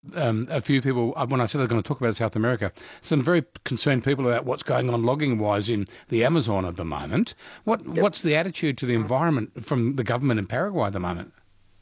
a few people, when I said I was going to talk about South America, some very concerned people about what's going on logging-wise in the Amazon at the moment. What's the attitude to the environment from the government in Paraguay at the moment?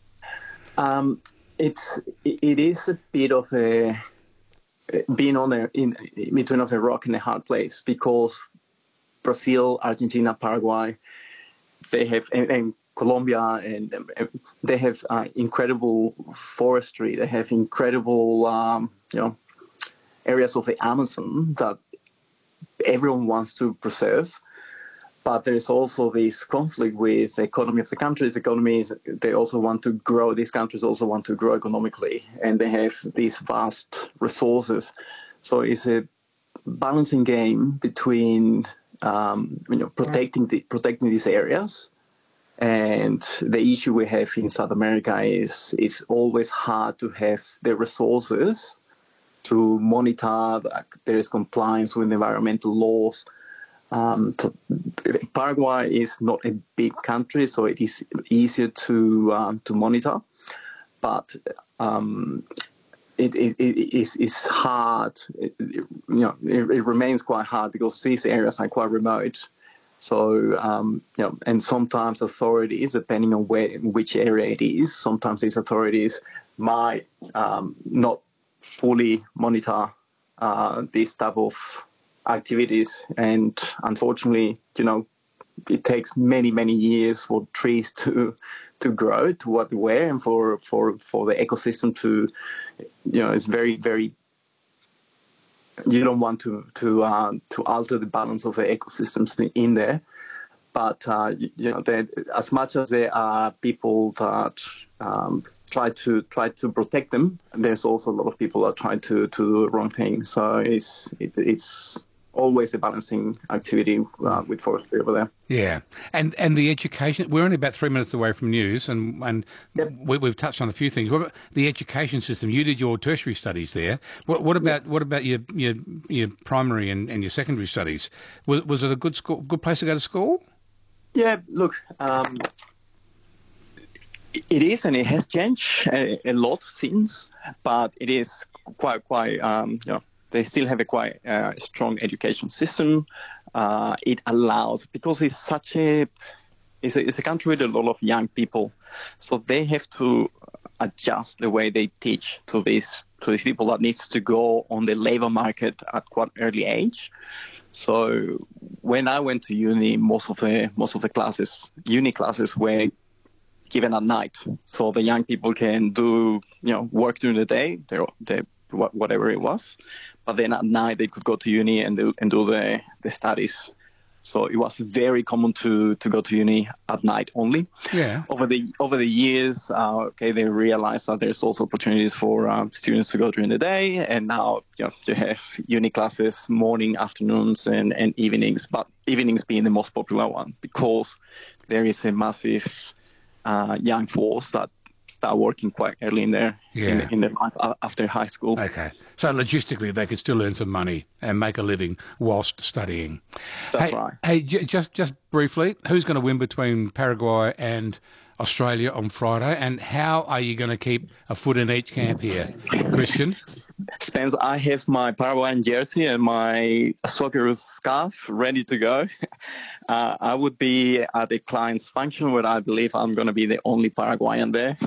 It is a bit of a being in between of a rock and a hard place, because Brazil, Argentina, Paraguay, they have and Colombia, and they have incredible forestry. They have incredible areas of the Amazon that everyone wants to preserve. But there's also this conflict with the economy of the countries. They also want to grow. These countries also want to grow economically, and they have these vast resources. So it's a balancing game between protecting these areas. And the issue we have in South America is it's always hard to have the resources to monitor that there is compliance with environmental laws. Paraguay is not a big country, so it is easier to monitor, but it is hard. It remains quite hard because these areas are quite remote. So and sometimes authorities, depending on which area it is, sometimes these authorities might not fully monitor this type of activities, and unfortunately, it takes many years for trees to grow to what they were, and for the ecosystem to, it's very. You don't want to alter the balance of the ecosystems in there, but as much as there are people that try to protect them, there's also a lot of people that try to do the wrong thing. So it's always a balancing activity with forestry over there. Yeah, and the education. We're only about 3 minutes away from news, and Yep. we've touched on a few things. What about the education system? You did your tertiary studies there. What about your primary and your secondary studies? Was it a good place to go to school? Yeah, look, it is, and it has changed a lot since, but it is quite. They still have a quite strong education system. It allows, because it's a country with a lot of young people, so they have to adjust the way they teach to these people that needs to go on the labor market at quite early age. So when I went to uni, most of the uni classes were given at night, so the young people can do work during the day, whatever it was. But then at night they could go to uni and do the studies. So it was very common to go to uni at night only. Yeah. Over the years, they realized that there's also opportunities for students to go during the day, and now you have uni classes morning, afternoons, and evenings. But evenings being the most popular one, because there is a massive young force that start working quite early in their life after high school. Okay, so logistically they could still earn some money and make a living whilst studying. That's right. Hey, just briefly, who's going to win between Paraguay and Australia on Friday, and how are you going to keep a foot in each camp here, Christian? Spence, I have my Paraguayan jersey and my soccer scarf ready to go. I would be at a client's function where I believe I'm going to be the only Paraguayan there.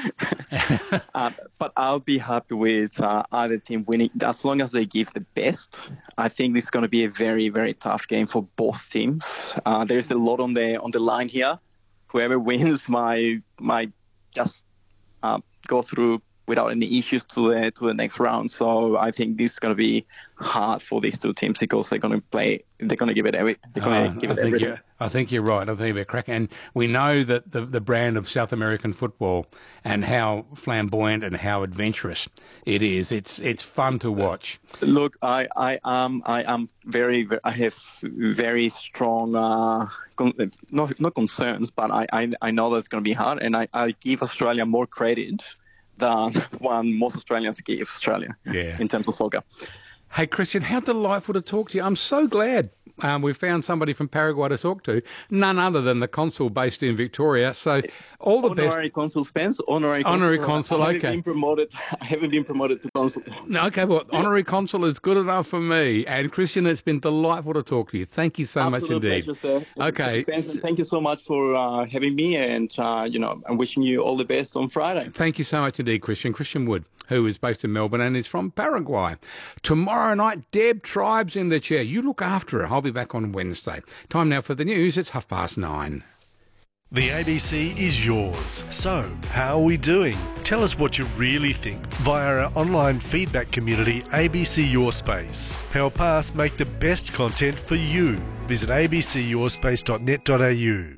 But I'll be happy with either team winning, as long as they give the best. I think this is going to be a very, very tough game for both teams. There's a lot on the line here. Whoever wins might just go through without any issues to the next round. So I think this is going to be hard for these two teams, because they're going to give it everything. I think you're right. I think they're cracking. And we know that the brand of South American football and how flamboyant and how adventurous it is. It's fun to watch. Look, I have very strong not concerns, but I know that's going to be hard, and I give Australia more credit than one most Australians give Australia in terms of soccer. Hey, Christian, how delightful to talk to you. I'm so glad we found somebody from Paraguay to talk to, none other than the consul based in Victoria. So all the best. Honorary consul, Spence. Honorary consul, okay. I haven't been promoted to consul. No, okay, well, honorary consul is good enough for me. And Christian, it's been delightful to talk to you. Thank you so much indeed. Pleasure, sir. Okay. Spence, thank you so much for having me, and I'm wishing you all the best on Friday. Thank you so much indeed, Christian. Christian Wood, who is based in Melbourne and is from Paraguay. Tomorrow night, Deb Tribe's in the chair. You look after her. I'll be back on Wednesday. Time now for the news. It's 9:30. The ABC is yours. So, how are we doing? Tell us what you really think via our online feedback community, ABC Your Space. Help us make the best content for you. Visit abcyourspace.net.au.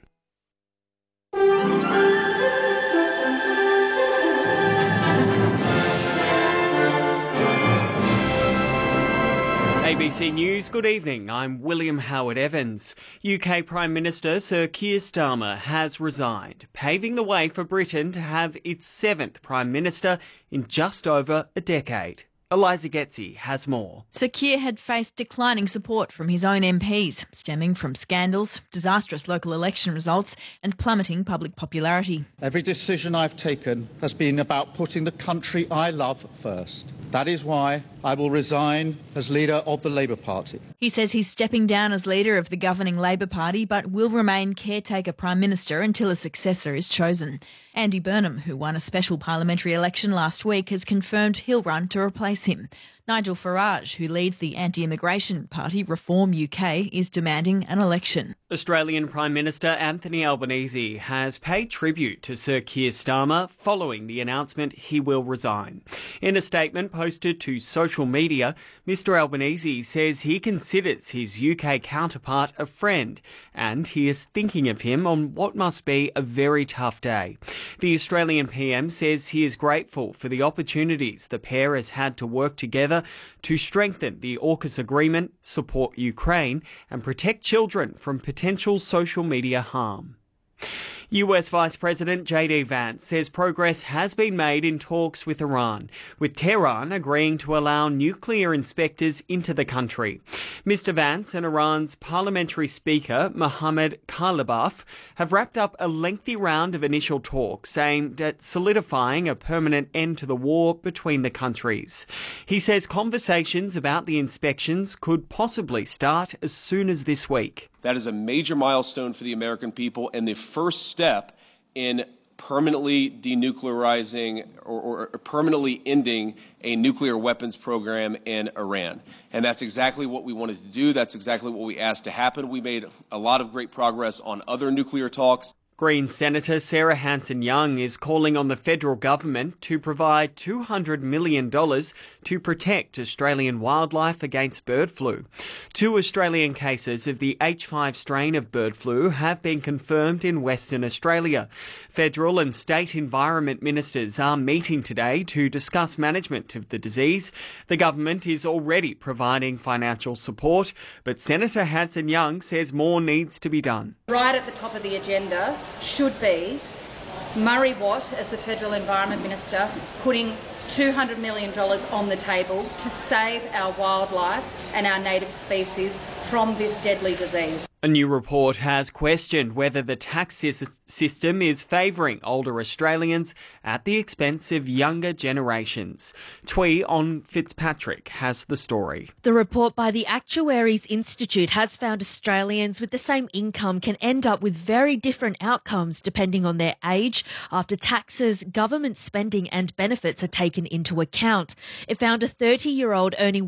ABC News, good evening. I'm William Howard Evans. UK Prime Minister Sir Keir Starmer has resigned, paving the way for Britain to have its 7th Prime Minister in just over a decade. Eliza Getzi has more. Sir Keir had faced declining support from his own MPs, stemming from scandals, disastrous local election results and plummeting public popularity. Every decision I've taken has been about putting the country I love first. That is why I will resign as leader of the Labour Party. He says he's stepping down as leader of the governing Labour Party but will remain caretaker Prime Minister until a successor is chosen. Andy Burnham, who won a special parliamentary election last week, has confirmed he'll run to replace him. Nigel Farage, who leads the anti-immigration party Reform UK, is demanding an election. Australian Prime Minister Anthony Albanese has paid tribute to Sir Keir Starmer following the announcement he will resign. In a statement posted to social media, Mr Albanese says he considers his UK counterpart a friend and he is thinking of him on what must be a very tough day. The Australian PM says he is grateful for the opportunities the pair has had to work together to strengthen the AUKUS agreement, support Ukraine and protect children from potential social media harm. US Vice President J.D. Vance says progress has been made in talks with Iran, with Tehran agreeing to allow nuclear inspectors into the country. Mr. Vance and Iran's parliamentary speaker, Mohammad Khalibaf, have wrapped up a lengthy round of initial talks aimed at solidifying a permanent end to the war between the countries. He says conversations about the inspections could possibly start as soon as this week. That is a major milestone for the American people and the first step in permanently denuclearizing or permanently ending a nuclear weapons program in Iran. And that's exactly what we wanted to do. That's exactly what we asked to happen. We made a lot of great progress on other nuclear talks. Greens Senator Sarah Hanson-Young is calling on the federal government to provide $200 million to protect Australian wildlife against bird flu. 2 Australian cases of the H5 strain of bird flu have been confirmed in Western Australia. Federal and state environment ministers are meeting today to discuss management of the disease. The government is already providing financial support, but Senator Hanson-Young says more needs to be done. Right at the top of the agenda should be Murray Watt, as the Federal Environment Minister, putting $200 million on the table to save our wildlife and our native species from this deadly disease. A new report has questioned whether the tax system is favouring older Australians at the expense of younger generations. Twee on Fitzpatrick has the story. The report by the Actuaries Institute has found Australians with the same income can end up with very different outcomes depending on their age after taxes, government spending and benefits are taken into account. It found a 30-year-old earning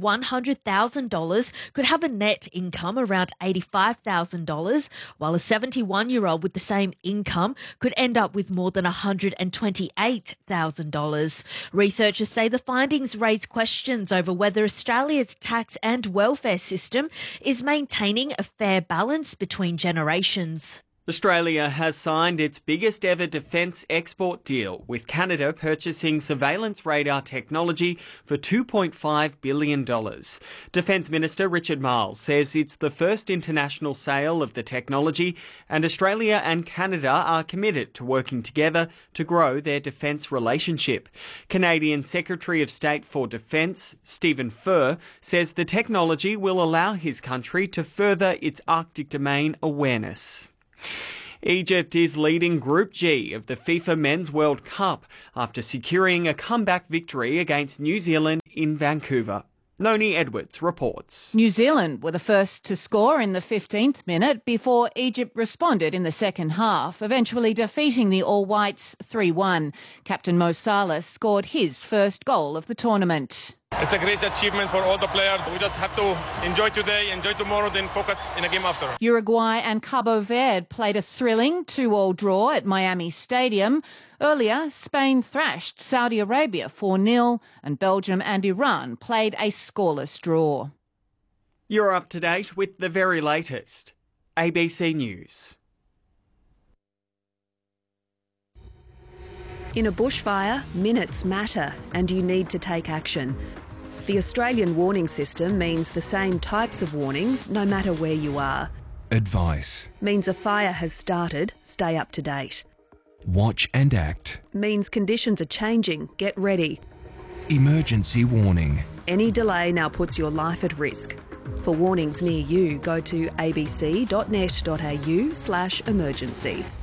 $100,000 could have a net income around $85,000, while a 71-year-old with the same income could end up with more than $128,000. Researchers say the findings raise questions over whether Australia's tax and welfare system is maintaining a fair balance between generations. Australia has signed its biggest ever defence export deal, with Canada purchasing surveillance radar technology for $2.5 billion. Defence Minister Richard Marles says it's the first international sale of the technology, and Australia and Canada are committed to working together to grow their defence relationship. Canadian Secretary of State for Defence, Stephen Furr, says the technology will allow his country to further its Arctic domain awareness. Egypt is leading Group G of the FIFA Men's World Cup after securing a comeback victory against New Zealand in Vancouver. Noni Edwards reports. New Zealand were the first to score in the 15th minute before Egypt responded in the second half, eventually defeating the All Whites 3-1. Captain Mo Salah scored his first goal of the tournament. It's a great achievement for all the players. We just have to enjoy today, enjoy tomorrow, then focus in a game after. Uruguay and Cabo Verde played a thrilling 2-2 draw at Miami Stadium. Earlier, Spain thrashed Saudi Arabia 4-0 and Belgium and Iran played a scoreless draw. You're up to date with the very latest. ABC News. In a bushfire, minutes matter and you need to take action. The Australian warning system means the same types of warnings no matter where you are. Advice. Means a fire has started, stay up to date. Watch and act. Means conditions are changing, get ready. Emergency warning. Any delay now puts your life at risk. For warnings near you, go to abc.net.au/emergency.